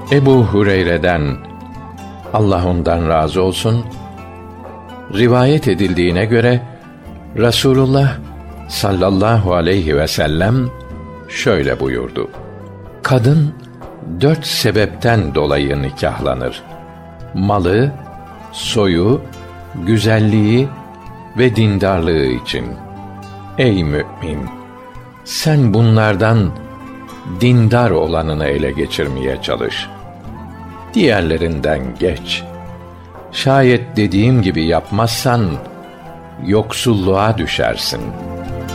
Ebu Hureyre'den, Allah ondan razı olsun, rivayet edildiğine göre Resulullah sallallahu aleyhi ve sellem şöyle buyurdu: Kadın 4 sebepten dolayı nikahlanır: malı, soyu, güzelliği ve dindarlığı için. Ey mümin! Sen bunlardan dindar olanını ele geçirmeye çalış. Diğerlerinden geç. Şayet dediğim gibi yapmazsan yoksulluğa düşersin.''